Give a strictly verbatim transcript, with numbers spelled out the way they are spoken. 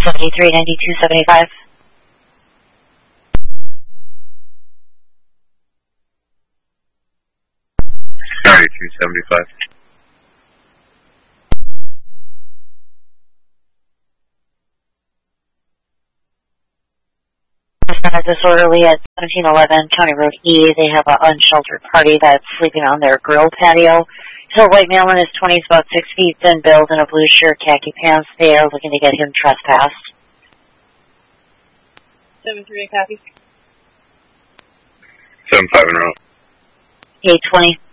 seventy-three ninety-two seventy-five. ninety-two seventy-five. A disorderly at seventeen eleven County Road E. They have an unsheltered party that's sleeping on their grill patio. So white male in his twenties, about six feet, thin build, in a blue shirt, khaki pants. They are looking to get him trespassed. seven three, copy. seven five in row. eight twenty.